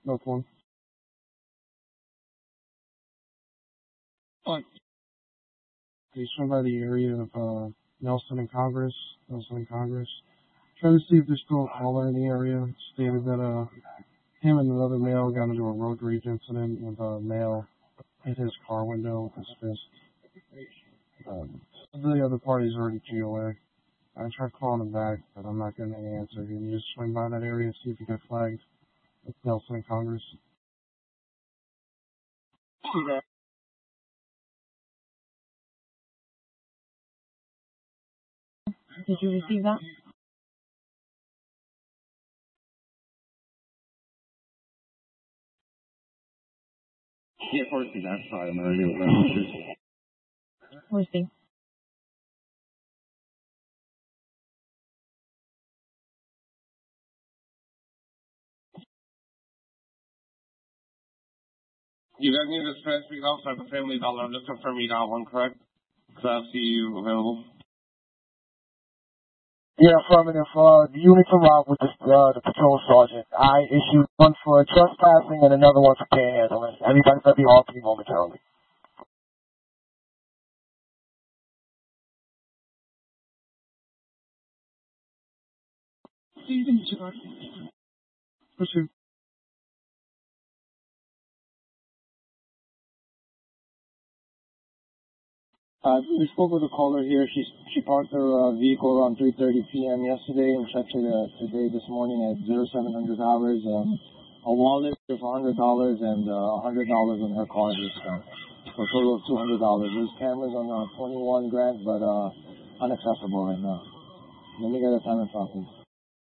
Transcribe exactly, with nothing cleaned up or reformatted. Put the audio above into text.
North one. Fine. He's from by the area of uh, Nelson and Congress. Nelson and Congress. Trying to see if there's still a caller in the area. Stated that uh, him and another male got into a road rage incident with a male hit his car window with his fist. Um, the other party's already G O A. I tried calling him back, but I'm not getting any answer. Can you just swing by that area and see if you get flagged? It's Nelson and Congress. See that. Did you receive that? Yeah, Horsey, that's fine. I'm going to do it. Horsey. You guys need a specific outside for Family Dollar. I'm just confirming you got one, correct? Because I see you available. Yeah, affirmative. Uh, the unit come out with the, uh, the patrol sergeant. I issued one for trespassing and another one for panhandling. Everybody's going to be off me momentarily. Pursue. Uh, we spoke with a caller here. She she parked her uh, vehicle around three thirty p.m. yesterday and checked it uh, today this morning at zero seven hundred hours. Um, a wallet of one hundred dollars and uh, one hundred dollars in her car discount. So a total of two hundred dollars. There's cameras on uh, twenty-one grand, but uh, unaccessible right now. Let me get a time and talking.